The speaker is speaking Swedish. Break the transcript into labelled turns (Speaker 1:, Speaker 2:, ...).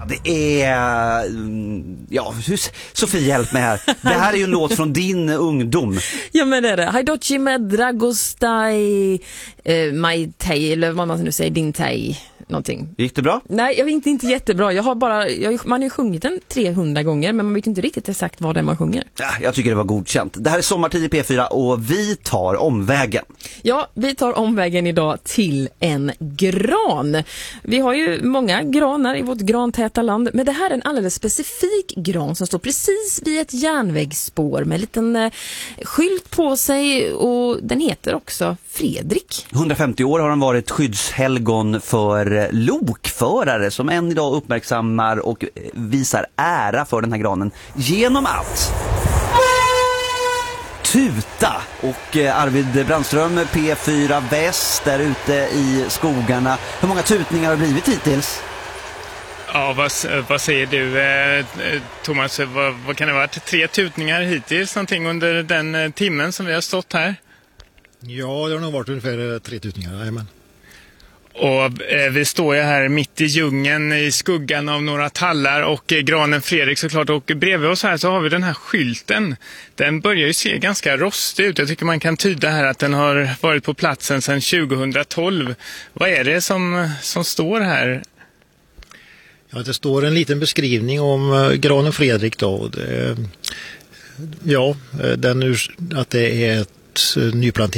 Speaker 1: det är... Ja, Sofie, hjälp mig här. Det här är ju en låt från din ungdom.
Speaker 2: Ja, men det är det. Hajdochi med Dragostai My Tei, eller vad man nu säger, din Tei. Någonting.
Speaker 1: Gick det bra?
Speaker 2: Nej, jag vet inte jättebra. Man har ju sjungit den 300 gånger, men man vet inte riktigt exakt vad det är man sjunger.
Speaker 1: Ja, jag tycker det var godkänt. Det här är Sommartid i P4 och vi tar omvägen.
Speaker 2: Ja, vi tar omvägen idag till en gran. Vi har ju många granar i vårt grantäta land, men det här är en alldeles specifik gran som står precis vid ett järnvägsspår med en liten skylt på sig, och den heter också Fredrik.
Speaker 1: 150 år har han varit skyddshelgon för lokförare som än idag uppmärksammar och visar ära för den här granen genom att tuta. Och Arvid Brandström, P4 Väst, där ute i skogarna. Hur många tutningar har det blivit hittills?
Speaker 3: Ja, vad säger du, Thomas? Vad kan det vara? 3 tutningar hittills någonting under den timmen som vi har stått här?
Speaker 4: Ja, det har nog varit ungefär 3 tutningar, jajamän.
Speaker 3: Och vi står ju här mitt i djungeln i skuggan av några tallar och granen Fredrik såklart, och bredvid oss här så har vi den här skylten. Den börjar ju se ganska rostig ut. Jag tycker man kan tyda här att den har varit på platsen sedan 2012. Vad är det som står här?
Speaker 4: Ja, det står en liten beskrivning om granen Fredrik då. Att det är ett nyplanterat